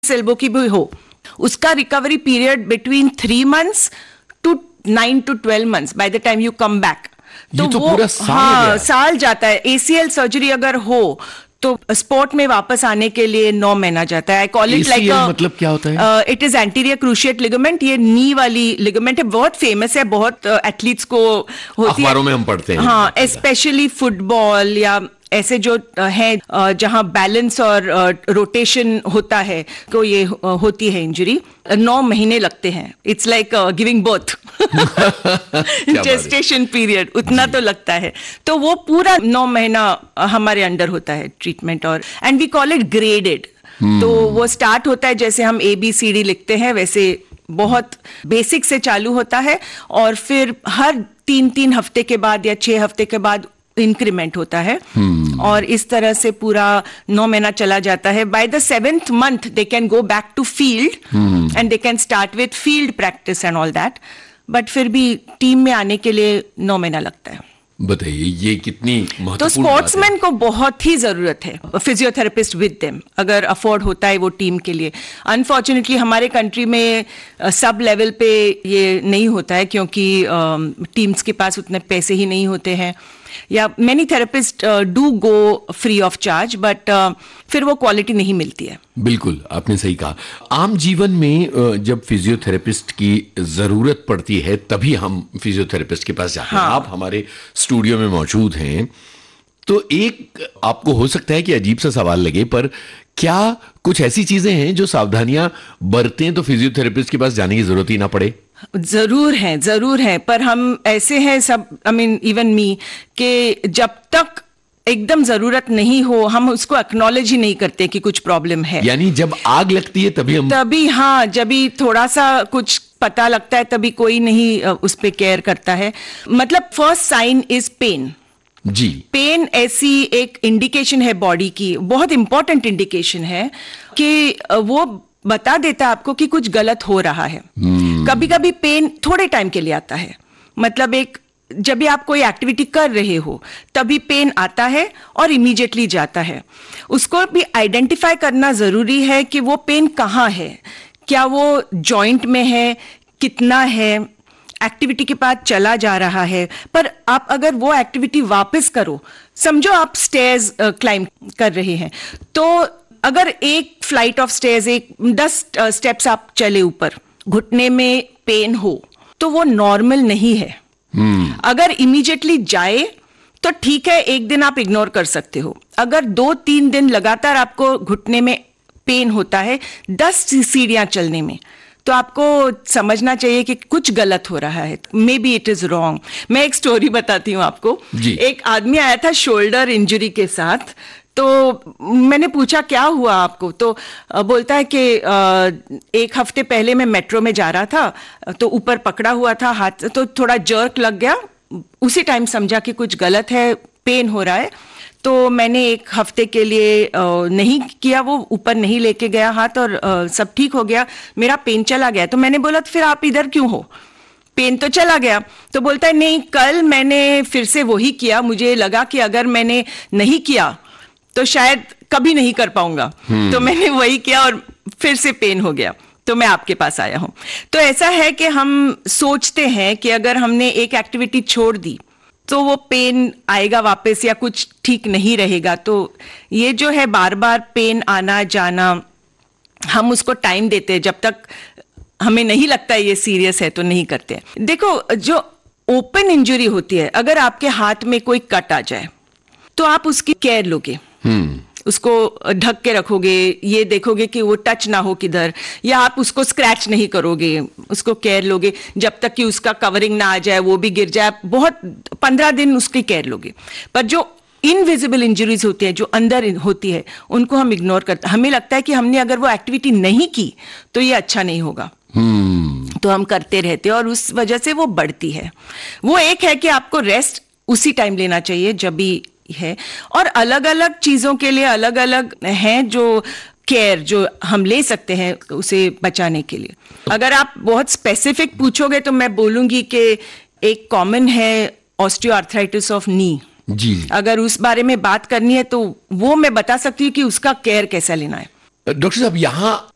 Elbow की भी हो, उसका recovery period between 3 months to 9 to 12 months by the time you come back. तो वो पूरा साल साल जाता है। ACL सर्जरी अगर हो तो स्पोर्ट में वापस आने के लिए 9 महीना जाता है। आई कॉल इट लाइक मतलब क्या होता है? It is anterior cruciate ligament. ये नी वाली लिगामेंट है, बहुत फेमस है, बहुत एथलीट्स को होती है, अखबारों में हम पढ़ते हैं। हाँ, स्पेशली फुटबॉल या ऐसे जो है जहां बैलेंस और रोटेशन होता है, तो ये होती है इंजरी। 9 महीने लगते हैं। It's like giving birth, gestation period उतना तो लगता है। तो वो पूरा 9 महीना हमारे अंडर होता है ट्रीटमेंट। और and we call it graded. तो वो स्टार्ट होता है जैसे हम ABCD लिखते हैं, वैसे बहुत बेसिक से चालू होता है, और फिर हर 3 हफ्ते के बाद या 6 हफ्ते के बाद इंक्रीमेंट होता है। और इस तरह से पूरा 9 महीना चला जाता है। By the 7th month they can go back to field and they can start with field practice and all that. But फिर भी टीम में आने के लिए 9 महीना लगता है। बताइए ये कितनी महत्वपूर्ण तो स्पोर्ट्समैन को बहुत ही जरूरत है फिजियोथेरेपिस्ट विद देम, अगर अफोर्ड होता है वो टीम के लिए। अनफॉर्चुनेटली हमारे कंट्री में सब लेवल पे ये नहीं होता है, क्योंकि टीम्स के पास उतने पैसे ही नहीं होते हैं, या many therapist do go free of charge, but फिर वो क्वालिटी नहीं मिलती है। बिल्कुल, आपने सही कहा। आम जीवन में जब फिजियोथेरेपिस्ट की जरूरत पड़ती है तभी हम फिजियोथेरेपिस्ट के पास जाते हैं। आप हमारे स्टूडियो में मौजूद हैं, तो एक आपको हो सकता है कि अजीब सा सवाल लगे, पर क्या कुछ ऐसी चीजें हैं जो सावधानियां बरतें तो फिजियोथेरेपिस्ट के पास जाने की जरूरत ही ना पड़े? जरूर है, पर हम ऐसे हैं सब, आई मीन इवन मी, कि जब तक एकदम जरूरत नहीं हो हम उसको एक्नॉलेज ही नहीं करते कि कुछ प्रॉब्लम है। यानी जब आग लगती है तभी हाँ, जब भी थोड़ा सा कुछ पता लगता है तभी कोई नहीं उस पे केयर करता है। मतलब first sign is pen ji. Pen ऐसी एक इंडिकेशन है बॉडी की, बहुत इंपॉर्टेंट इंडिकेशन है, कि वो बता देता है आपको कि कुछ गलत हो रहा है। कभी कभी पेन थोड़े टाइम के लिए आता है, मतलब जब भी आप कोई एक्टिविटी कर रहे हो तभी पेन आता है और इमीडिएटली जाता है। उसको भी आइडेंटिफाई करना जरूरी है कि वो पेन कहाँ है, क्या वो जॉइंट में है, कितना है, एक्टिविटी के बाद चला जा रहा है। पर आप अगर वो एक्टिविटी वापस करो, समझो आप स्टेयर्स क्लाइंब कर रहे हैं, तो अगर एक फ्लाइट ऑफ स्टेयर्स 10 स्टेप्स आप चले ऊपर, घुटने में पेन हो तो वो नॉर्मल नहीं है। अगर इमीडिएटली जाए तो ठीक है, एक दिन आप इग्नोर कर सकते हो। अगर 2-3 दिन लगातार आपको घुटने में पेन होता है 10 सीढ़ियां चलने में, तो आपको समझना चाहिए कि कुछ गलत हो रहा है, may be it is wrong. मैं एक स्टोरी बताती हूँ आपको। एक आदमी आया था शोल्डर इंजरी के साथ, तो मैंने पूछा क्या हुआ आपको, तो बोलता है कि 1 हफ्ते पहले मैं मेट्रो में जा रहा था, तो ऊपर पकड़ा हुआ था हाथ, तो थोड़ा जर्क लग गया, उसी टाइम समझा कि कुछ गलत है, पेन हो रहा है। तो मैंने 1 हफ्ते के लिए नहीं किया, वो ऊपर नहीं लेके गया हाथ, और सब ठीक हो गया, मेरा पेन चला गया। तो मैंने बोला तो फिर आप इधर क्यों हो, पेन तो चला गया? तो बोलता है नहीं, कल मैंने फिर से वही किया, मुझे लगा कि अगर मैंने नहीं किया तो शायद कभी नहीं कर पाऊंगा, तो मैंने वही किया और फिर से पेन हो गया, तो मैं आपके पास आया हूं। तो ऐसा है कि हम सोचते हैं कि अगर हमने एक एक्टिविटी छोड़ दी तो वो पेन आएगा वापस या कुछ ठीक नहीं रहेगा। तो ये जो है बार बार पेन आना जाना, हम उसको टाइम देते हैं, जब तक हमें नहीं लगता है ये सीरियस है तो नहीं करते हैं। देखो, जो ओपन इंजरी होती है, अगर आपके हाथ में कोई कट आ जाए तो आप उसकी केयर लोगे, उसको ढक के रखोगे, ये देखोगे कि वो टच ना हो किधर, या आप उसको स्क्रैच नहीं करोगे, उसको केयर लोगे जब तक कि उसका कवरिंग ना आ जाए, वो भी गिर जाए, बहुत 15 दिन उसकी केयर लोगे। पर जो इनविजिबल इंजरीज होती है, जो अंदर होती है, उनको हम इग्नोर करते, हमें लगता है कि हमने अगर वो एक्टिविटी नहीं की तो ये अच्छा नहीं होगा, तो हम करते रहते हैं और उस वजह से वो बढ़ती है। वो एक है कि आपको रेस्ट उसी टाइम लेना चाहिए जब भी है, और अलग अलग चीजों के लिए अलग अलग हैं जो केयर जो हम ले सकते हैं उसे बचाने के लिए। अगर आप बहुत स्पेसिफिक पूछोगे तो मैं बोलूंगी कि एक कॉमन है ऑस्टियोआर्थराइटिस ऑफ नी जी। अगर उस बारे में बात करनी है तो वो मैं बता सकती हूँ कि उसका केयर कैसा लेना है। डॉक्टर साहब, यहाँ